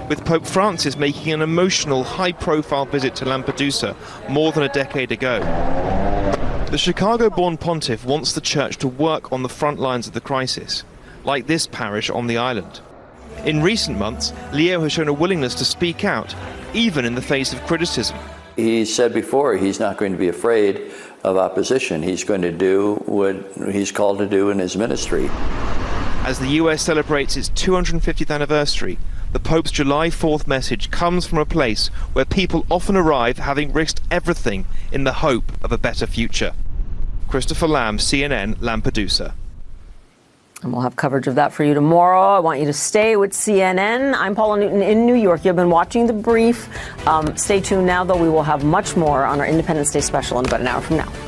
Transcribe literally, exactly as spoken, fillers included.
with Pope Francis making an emotional, high-profile visit to Lampedusa more than a decade ago. The Chicago-born pontiff wants the church to work on the front lines of the crisis, like this parish on the island. In recent months, Leo has shown a willingness to speak out, even in the face of criticism. He said before he's not going to be afraid of opposition. He's going to do what he's called to do in his ministry. As the U S celebrates its two hundred fiftieth anniversary, the Pope's July fourth message comes from a place where people often arrive having risked everything in the hope of a better future. Christopher Lamb, C N N, Lampedusa. And we'll have coverage of that for you tomorrow. I want you to stay with C N N. I'm Paula Newton in New York. You've been watching The Brief. Um, stay tuned now, though. We will have much more on our Independence Day special in about an hour from now.